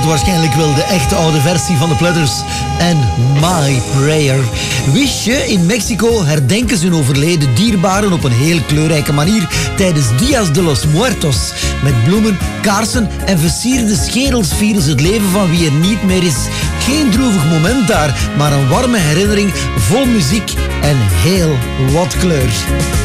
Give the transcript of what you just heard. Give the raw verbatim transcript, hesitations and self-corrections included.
het waarschijnlijk wel de echte oude versie van de Platters en My Prayer. Wist je, in Mexico herdenken ze hun overleden dierbaren op een heel kleurrijke manier tijdens Dias de los Muertos. Met bloemen, kaarsen en versierde schedels vieren ze het leven van wie er niet meer is. Geen droevig moment daar, maar een warme herinnering vol muziek en heel wat kleur.